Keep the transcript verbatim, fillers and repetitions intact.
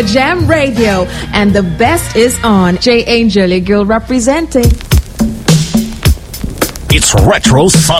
Super Jam Radio. And the best is on. J. Angel, your girl representing. It's Retro Sunday.